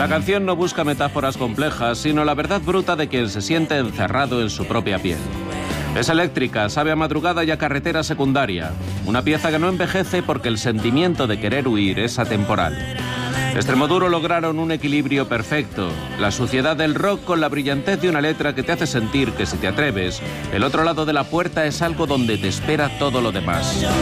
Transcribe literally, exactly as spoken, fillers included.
La canción no busca metáforas complejas, sino la verdad bruta de quien se siente encerrado en su propia piel. Es eléctrica, sabe a madrugada y a carretera secundaria. Una pieza que no envejece porque el sentimiento de querer huir es atemporal. Extremoduro lograron un equilibrio perfecto. La suciedad del rock con la brillantez de una letra que te hace sentir que si te atreves, el otro lado de la puerta es algo donde te espera todo lo demás.